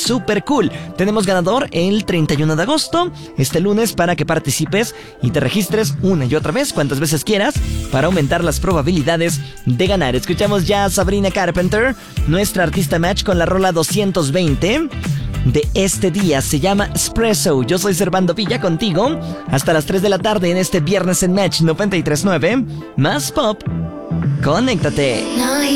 super cool. Tenemos ganador el 31 de agosto, este lunes, para que participes y te registres una y otra vez, cuantas veces quieras, para aumentar las probabilidades de ganar. Escuchamos ya a Sabrina Carpenter, nuestra artista match, con la rola 220 de este día. Se llama Espresso. Yo soy Servando Villa, contigo hasta las 3 de la tarde en este viernes en Match 93.9. Más pop. Conéctate.